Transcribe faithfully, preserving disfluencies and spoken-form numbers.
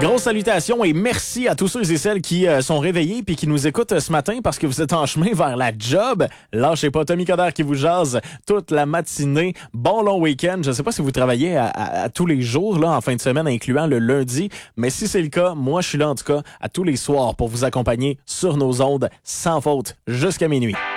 Grosse salutation et merci à tous ceux et celles qui euh, sont réveillés puis qui nous écoutent euh, ce matin parce que vous êtes en chemin vers la job. Lâchez pas, Tommy Coderre qui vous jase toute la matinée. Bon long week-end. Je sais pas si vous travaillez à, à, à tous les jours là en fin de semaine, incluant le lundi, mais si c'est le cas, moi je suis là en tout cas à tous les soirs pour vous accompagner sur nos ondes sans faute jusqu'à minuit.